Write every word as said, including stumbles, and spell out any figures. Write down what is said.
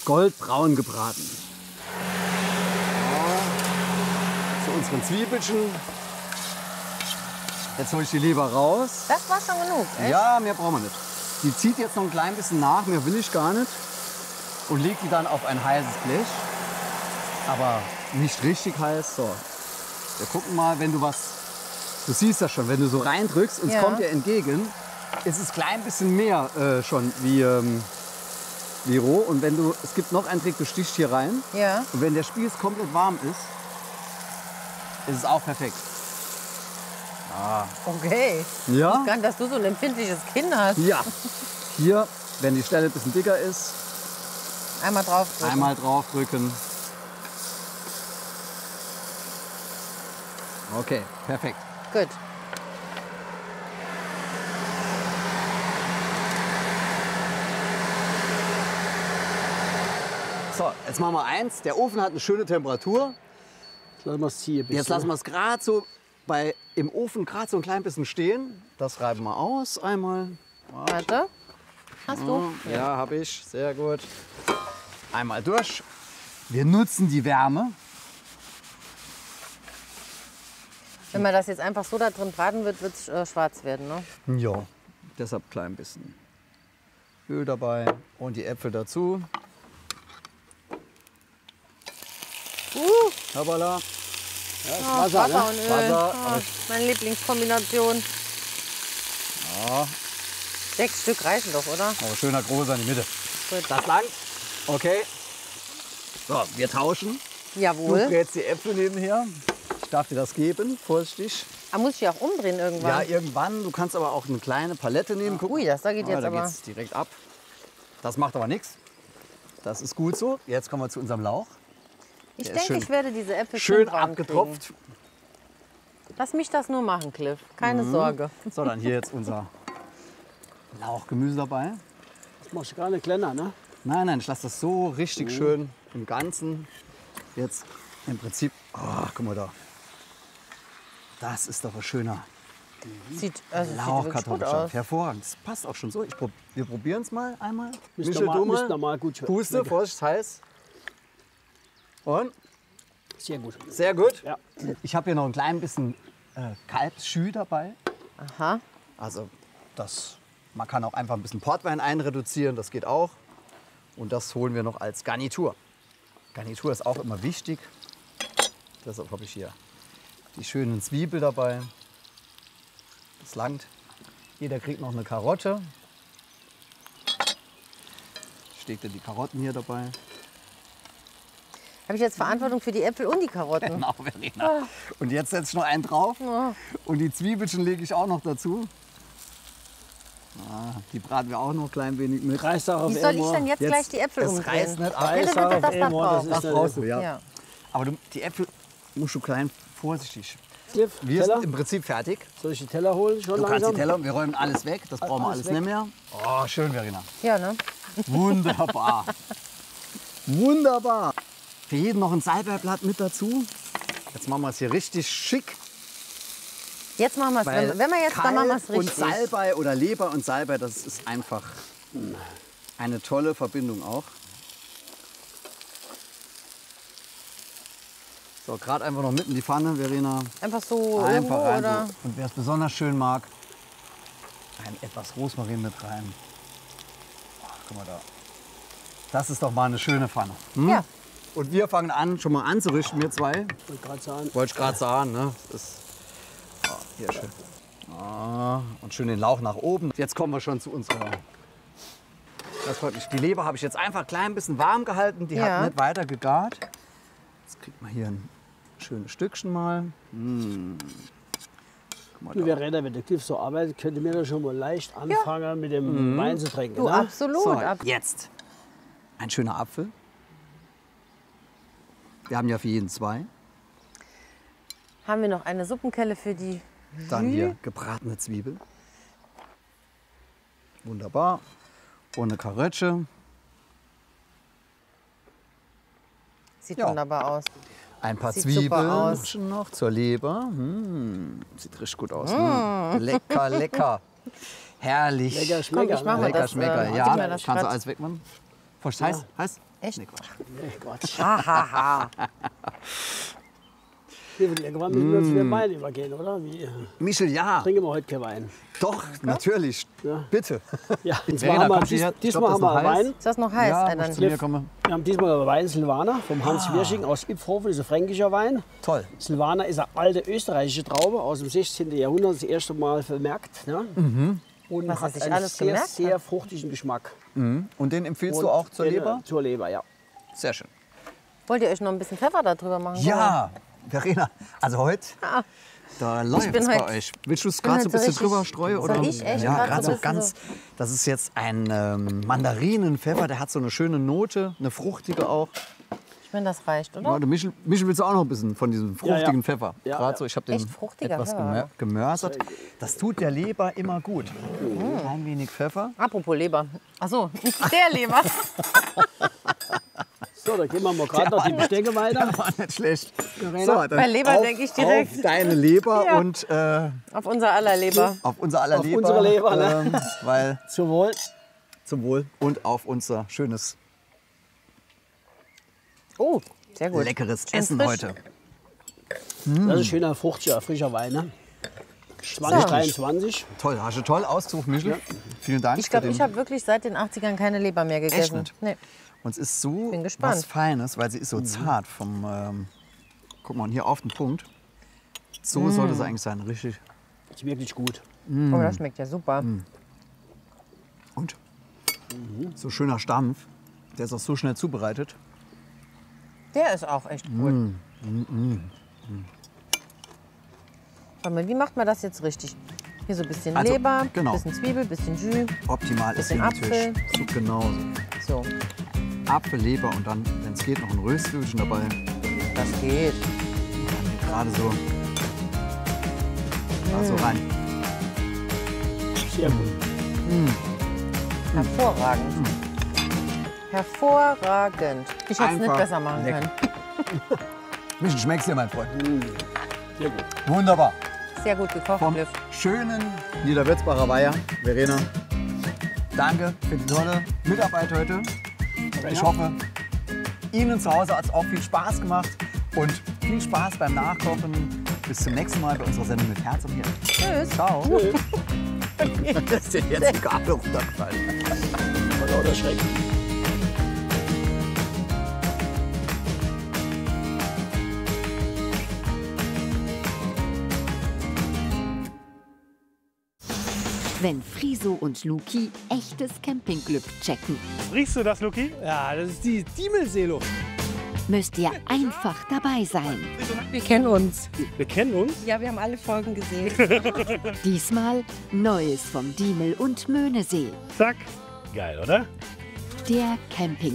goldbraun gebraten. Ja. Zu unseren Zwiebelchen. Jetzt hole ich die Leber raus. Das war schon genug, echt? Ja, mehr brauchen wir nicht. Die zieht jetzt noch ein klein bisschen nach, mehr will ich gar nicht. Und legt die dann auf ein heißes Blech. Aber nicht richtig heiß. So. Wir gucken mal, wenn du was, du siehst das schon, wenn du so reindrückst, uns Ja. kommt ja entgegen, ist es klein bisschen mehr äh, schon wie, ähm, wie roh. Und wenn du, es gibt noch einen Trick, du stichst hier rein. Ja. Und wenn der Spieß komplett warm ist, ist es auch perfekt. Okay. Ja? Gar nicht, dass du so ein empfindliches Kinn hast. Ja. Hier, wenn die Stelle ein bisschen dicker ist, Einmal drauf drücken. einmal draufdrücken. Okay, perfekt. Gut. So, jetzt machen wir eins. Der Ofen hat eine schöne Temperatur. Jetzt lassen wir es hier ein bisschen. Jetzt lassen wir es gerade so bei, im Ofen gerade so ein klein bisschen stehen. Das reiben wir aus einmal. Warte. Hast du? Ja, habe ich. Sehr gut. Einmal durch. Wir nutzen die Wärme. Wenn man das jetzt einfach so da drin braten wird, wird es äh, schwarz werden, ne? Ja. Deshalb klein bisschen Öl dabei und die Äpfel dazu. Uh, Hoppala. oh, Wasser, Wasser ne? und Öl. Wasser, Oh, aber meine Lieblingskombination. Ja, Sechs Stück reichen doch, oder? aber schöner großer in die Mitte. Gut. Das langt. Okay. So, wir tauschen. Du Jawohl. brätst die Äpfel nebenher. Ich darf dir das geben, vorsichtig. Ah, muss ich die auch umdrehen Ja, irgendwann? irgendwann. Du kannst aber auch eine kleine Palette nehmen. Guck. Ui, das da geht Ah, jetzt da aber. geht's direkt ab. Das macht aber nichts. Das ist gut so. Jetzt kommen wir zu unserem Lauch. Ich der ist denke, schön- ich werde diese Äpfel Schön braun abgetropft. kriegen. Lass mich das nur machen, Cliff. Keine Mhm. Sorge. So, dann hier jetzt unser Lauchgemüse dabei. Das machst du gar nicht kleiner, ne? Nein, nein, ich lasse das so richtig schön im Ganzen. Jetzt im Prinzip, oh, guck mal da. Das ist doch ein schöner Sieht, also sieht wirklich gut Lauchkartoffelsalat. aus. Hervorragend. Das passt auch schon so. Ich prob, wir probieren es mal einmal. Müsst Michel, normal, du müsst mal. normal gut schmecken. Puste, Vorsicht, heiß. Und? Sehr gut. Sehr gut. Ja. Ich habe hier noch ein klein bisschen äh, Kalbsschü dabei. Aha. Also das, man kann auch einfach ein bisschen Portwein einreduzieren, das geht auch. Und das holen wir noch als Garnitur. Garnitur ist auch immer wichtig. Deshalb habe ich hier die schönen Zwiebeln dabei. Das langt. Jeder kriegt noch eine Karotte. Ich stecke die Karotten hier dabei. Habe ich jetzt Verantwortung für die Äpfel und die Karotten? Genau, Verena. Und jetzt setze ich noch einen drauf. Oh. Und die Zwiebelchen lege ich auch noch dazu. Ah, die braten wir auch noch ein klein wenig mit. Kreistag auf Wie soll ich Elmor. denn jetzt, Jetzt- gleich die Äpfel es umdrehen? reißt nicht ab. Bitte, bitte, Kreistag das auf da Elmor, drauf. das ist Das der- brauchst du, ja. Ja. Aber du, die Äpfel musst du klein vorsichtig. Cliff, Wir Teller? sind im Prinzip fertig. Soll ich die Teller holen? Schon Du langsam? kannst die Teller, wir räumen alles weg. Das brauchen wir Alles alles weg. nicht mehr. Oh, schön, Verena. Ja, ne? Wunderbar. Wunderbar. Für jeden noch ein Salbeiblatt mit dazu. Jetzt machen wir es hier richtig schick. Jetzt machen wir es. weil Wenn, wenn wir jetzt, dann machen wir es Kalb richtig. und Salbei oder Leber und Salbei, das ist einfach eine tolle Verbindung auch. So, gerade einfach noch mitten in die Pfanne, Verena. Einfach so Einfach irgendwo, rein. oder? So. Und wer es besonders schön mag, ein etwas Rosmarin mit rein. Ach, guck mal da. Das ist doch mal eine schöne Pfanne. Hm? Ja. Und wir fangen an, schon mal anzurichten, wir zwei. Ich wollte gerade sagen, Wollte ich gerade sagen, ne? Das ist ah, hier schön. Ah, und schön den Lauch nach oben. Jetzt kommen wir schon zu unserer. Das freut mich. Die Leber habe ich jetzt einfach ein klein bisschen warm gehalten. Die Ja. hat nicht weiter gegart. Jetzt kriegt man hier ein schönes Stückchen mal. Mmh. Guck mal du, da. Verena, wenn der Cliff so arbeitet, könnte mir da schon mal leicht anfangen, mit dem Mhm. Wein zu trinken. Du, ne? absolut. So, ab jetzt ein schöner Apfel. Wir haben ja für jeden zwei. Haben wir noch eine Suppenkelle für die Dann Jus? hier gebratene Zwiebel. Wunderbar. Und eine Karötche. Sieht Ja. wunderbar aus. Ein paar Sieht super aus. Zwiebeln noch zur Leber. Hm, sieht richtig gut aus. Hm. Lecker, lecker. Herrlich. Lecker Komm, Schmecker. ich mach mal ne? Lecker das, Schmecker. äh, ja, gib mir das kannst du Blatt. alles wegmachen? Furcht, heiß, heiß. Echt? Nee, Quatsch. Nee, Quatsch. Hahaha. Hier wird irgendwann müssen wir zu dem Wein übergehen, oder? Wie? Michel, ja. Trinken wir heute keinen Wein. Doch, natürlich. Ja. Bitte. Ja, und Verena, zwar haben wir, kommt dies, hierher. Ich diesmal glaub, haben das wir ist noch Wein. Ist das noch heiß? Ja, Äh, muss dann zu mir kommen. Wir haben diesmal Wein Silvaner vom Hans Wirsching aus Ipfhofen, das ist ein fränkischer Wein. Toll. Silvaner ist eine alte österreichische Traube aus dem sechzehnten Jahrhundert, das erste Mal vermerkt. Ne? Und Was er hat sich einen alles sehr, gemerkt hat. sehr fruchtigen Geschmack. Und den empfiehlst Und du auch zur den, Leber? äh, Zur Leber, ja. Sehr schön. Wollt ihr euch noch ein bisschen Pfeffer da drüber machen? Ja, Verena, also heute, Ah. da läuft bin es bei heute- euch. Willst du es bin gerade so heute ein bisschen so richtig- drüber streuen? Soll Oder? ich echt Ja, grad gerade so so ein bisschen ganz. Das ist jetzt ein ähm, Mandarinenpfeffer, der hat so eine schöne Note, eine fruchtige auch. Ich finde, das reicht, oder? Ja, der Michel, Michel, willst du auch noch ein bisschen von diesem fruchtigen ja. Pfeffer? Ja, Gerade ja. so, ich habe den Echt fruchtiger etwas Pfeffer. gemör gemörsert. Das tut der Leber immer gut. Mhm. Ein wenig Pfeffer. Apropos Leber. Achso, der Leber. So, da gehen wir mal gerade noch die Bestecke weiter. War nicht schlecht. Verena? So, dann Bei Leber auf, denke ich direkt. Auf deine Leber Ja. und äh, Auf unser aller Leber. auf unser aller Auf Leber. unsere Leber, ne? ähm, weil Zum Wohl. zum Wohl. Und auf unser schönes, Oh, sehr gut. leckeres Und Essen frisch. heute. Das ist ein schöner, fruchtiger, frischer Wein. Ne? zwanzig dreiundzwanzig. Toll, hast du toll ausgesucht, Michel. Vielen Dank. Ich glaube, für den- ich habe wirklich seit den achtzigern keine Leber mehr gegessen. nicht? Nee. Und es ist so Bin gespannt. was Feines, weil sie ist so zart vom, ähm, guck mal, hier auf den Punkt. So sollte es eigentlich sein, richtig. Ist wirklich gut. Oh, das schmeckt ja super. Und so schöner Stampf, der ist auch so schnell zubereitet. Der ist auch echt gut. Warte mal, wie macht man das jetzt richtig? Hier so ein bisschen Also, Leber, genau. bisschen Zwiebel, bisschen Jus. Optimal ist hier Bisschen natürlich so genauso. So, Apfel, Leber und dann, wenn es geht, noch ein Röstzwiebelchen dabei. das geht. Gerade so. Da so rein. Sehr gut. Hervorragend. Hervorragend. Ich hätte es nicht Einfach besser machen lecker. können. Michel, schmeckt's dir, mein Freund? Sehr gut. Wunderbar. Sehr gut gekocht, Vom Liv. schönen Niederwürzbacher Weiher, Verena. Danke für die tolle Mitarbeit heute. Ich hoffe, Ihnen zu Hause hat es auch viel Spaß gemacht. Und viel Spaß beim Nachkochen. Bis zum nächsten Mal bei unserer Sendung mit Herz und Hirn. Tschüss. Ciao. Das ist dir jetzt die Gabel runtergefallen. Voll lauter Schreck. Wenn Friso und Luki echtes Campingglück checken, Riechst du das, Luki? Ja, das ist die Diemelseeluft. müsst ihr einfach dabei sein. Wir kennen uns. Wir kennen uns. Ja, wir haben alle Folgen gesehen. Diesmal Neues vom Diemel und Möhnesee. Zack. Geil, oder? Der Camping